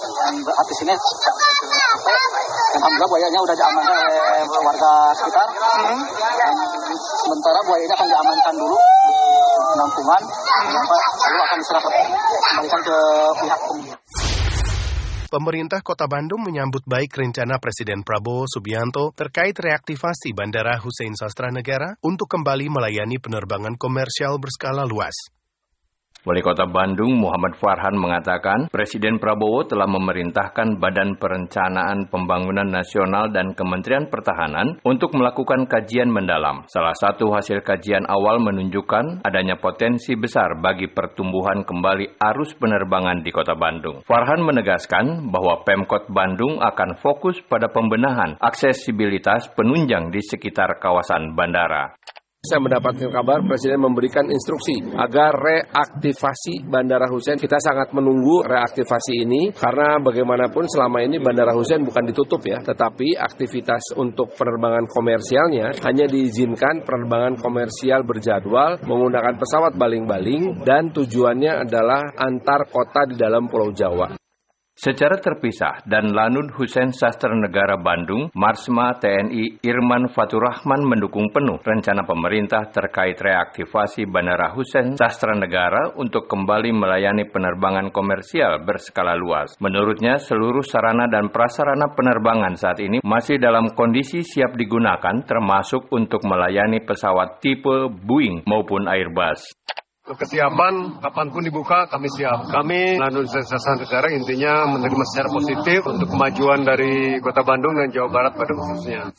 dan api sini sampai alhamdulillah buayanya udah diamankan oleh warga sekitar. Dan sementara buayanya akan diamankan dulu di penampungan, lalu akan diserahkan kembalikan ke pihak pemilik. Pemerintah Kota Bandung menyambut baik rencana Presiden Prabowo Subianto terkait reaktivasi Bandara Hussein Sastranegara untuk kembali melayani penerbangan komersial berskala luas. Wali Kota Bandung Muhammad Farhan mengatakan, Presiden Prabowo telah memerintahkan Badan Perencanaan Pembangunan Nasional dan Kementerian Pertahanan untuk melakukan kajian mendalam. Salah satu hasil kajian awal menunjukkan adanya potensi besar bagi pertumbuhan kembali arus penerbangan di Kota Bandung. Farhan menegaskan bahwa Pemkot Bandung akan fokus pada pembenahan aksesibilitas penunjang di sekitar kawasan bandara. Saya mendapatkan kabar Presiden memberikan instruksi agar reaktivasi Bandara Hussein. Kita sangat menunggu reaktivasi ini karena bagaimanapun selama ini Bandara Hussein bukan ditutup ya, tetapi aktivitas untuk penerbangan komersialnya hanya diizinkan penerbangan komersial berjadwal menggunakan pesawat baling-baling dan tujuannya adalah antar kota di dalam Pulau Jawa. Secara terpisah, dan Lanut Hussein Sastranegara Bandung, Marsma TNI Irman Faturrahman mendukung penuh rencana pemerintah terkait reaktivasi Bandara Hussein Sastranegara untuk kembali melayani penerbangan komersial berskala luas. Menurutnya, seluruh sarana dan prasarana penerbangan saat ini masih dalam kondisi siap digunakan, termasuk untuk melayani pesawat tipe Boeing maupun Airbus. Kesiapan, kapanpun dibuka, kami siap. Kami, Lanut Hussein Sastranegara, intinya menerima secara positif untuk kemajuan dari Kota Bandung dan Jawa Barat pada khususnya.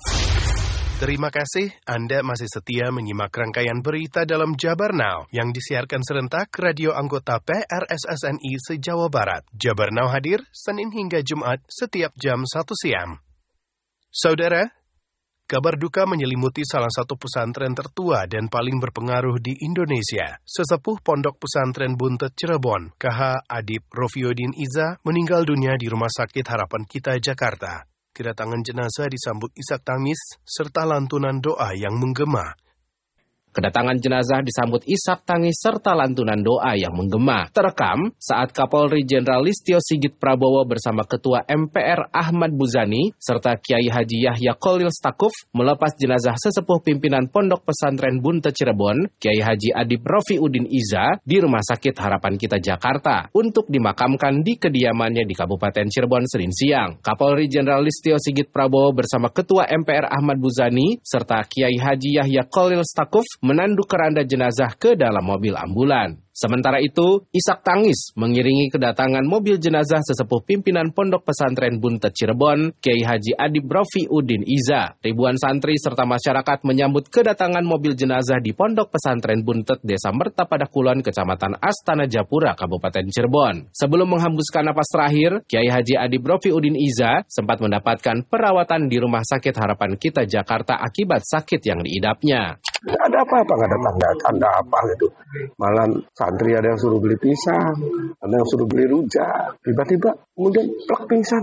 Terima kasih Anda masih setia menyimak rangkaian berita dalam Jabar Now yang disiarkan serentak radio anggota PRSSNI se-Jawa Barat. Jabar Now hadir Senin hingga Jumat setiap jam 1 siang. Saudara, kabar duka menyelimuti salah satu pesantren tertua dan paling berpengaruh di Indonesia. Sesepuh Pondok Pesantren Buntet Cirebon, KH Adib Rofiuddin Iza, meninggal dunia di Rumah Sakit Harapan Kita, Jakarta. Kedatangan jenazah disambut isak tangis serta lantunan doa yang menggema. Kedatangan jenazah disambut isak tangis serta lantunan doa yang menggema. Terekam saat Kapolri Jenderal Listio Sigit Prabowo bersama Ketua MPR Ahmad Muzani serta Kiai Haji Yahya Kholil Stakuf melepas jenazah sesepuh pimpinan Pondok Pesantren Buntet Cirebon, Kiai Haji Adib Rofiuddin Iza, di Rumah Sakit Harapan Kita Jakarta untuk dimakamkan di kediamannya di Kabupaten Cirebon Senin siang. Kapolri Jenderal Listio Sigit Prabowo bersama Ketua MPR Ahmad Muzani serta Kiai Haji Yahya Kholil Stakuf menanduk keranda jenazah ke dalam mobil ambulan. Sementara itu, isak tangis mengiringi kedatangan mobil jenazah sesepuh pimpinan Pondok Pesantren Buntet Cirebon, Kiai Haji Adib Rofiuddin Iza. Ribuan santri serta masyarakat menyambut kedatangan mobil jenazah di Pondok Pesantren Buntet, Desa Mertapada Kulon, Kecamatan Astana Japura, Kabupaten Cirebon. Sebelum menghembuskan napas terakhir, Kiai Haji Adib Rofiuddin Iza sempat mendapatkan perawatan di Rumah Sakit Harapan Kita Jakarta akibat sakit yang diidapnya. Nggak ada apa-apa, nggak ada tanda apa gitu. Malah santri ada yang suruh beli pisang, ada yang suruh beli rujak. Tiba-tiba kemudian plak pingsan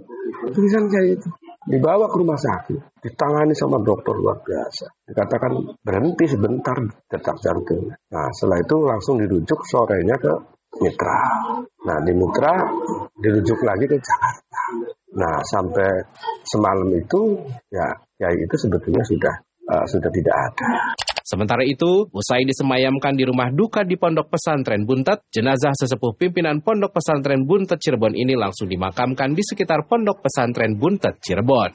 kayak gitu. Dibawa ke rumah sakit, ditangani sama dokter luar biasa. Dikatakan berhenti sebentar detak jantung. Nah setelah itu langsung dirujuk sorenya ke Mitra. Nah di Mitra dirujuk lagi ke Jakarta. Nah sampai semalam itu ya itu sebetulnya sudah tidak ada. Sementara itu, usai disemayamkan di rumah duka di Pondok Pesantren Buntet, jenazah sesepuh pimpinan Pondok Pesantren Buntet Cirebon ini langsung dimakamkan di sekitar Pondok Pesantren Buntet Cirebon.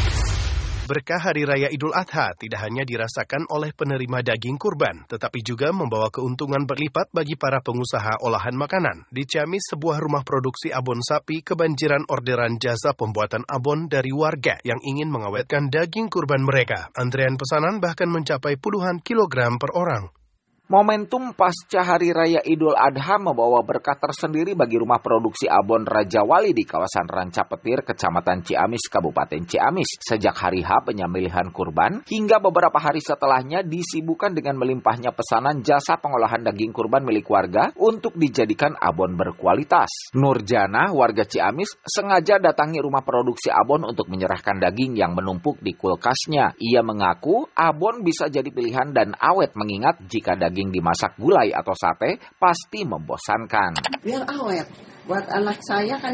Berkah Hari Raya Idul Adha tidak hanya dirasakan oleh penerima daging kurban, tetapi juga membawa keuntungan berlipat bagi para pengusaha olahan makanan. Di Ciamis, sebuah rumah produksi abon sapi kebanjiran orderan jasa pembuatan abon dari warga yang ingin mengawetkan daging kurban mereka. Antrean pesanan bahkan mencapai puluhan kilogram per orang. Momentum pasca Hari Raya Idul Adha membawa berkah tersendiri bagi rumah produksi abon Raja Wali di kawasan Ranca Petir, Kecamatan Ciamis, Kabupaten Ciamis. Sejak hari H penyembelihan kurban, hingga beberapa hari setelahnya disibukkan dengan melimpahnya pesanan jasa pengolahan daging kurban milik warga untuk dijadikan abon berkualitas. Nurjana, warga Ciamis, sengaja datangi rumah produksi abon untuk menyerahkan daging yang menumpuk di kulkasnya. Ia mengaku abon bisa jadi pilihan dan awet mengingat jika daging dimasak gulai atau sate pasti membosankan. Biar awet. Buat anak saya kan